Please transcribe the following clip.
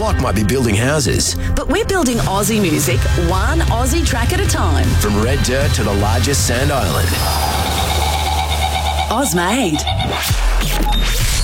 lot might be building houses. But we're building Aussie music, one Aussie track at a time. From red dirt to the largest sand island. Ozmade.